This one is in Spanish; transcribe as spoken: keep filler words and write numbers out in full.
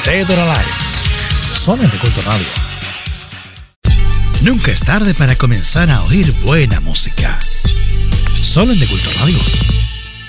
Dead or Alive. Solo en De Culto Radio. Nunca es tarde para comenzar a oír buena música. Solo en De Culto Radio.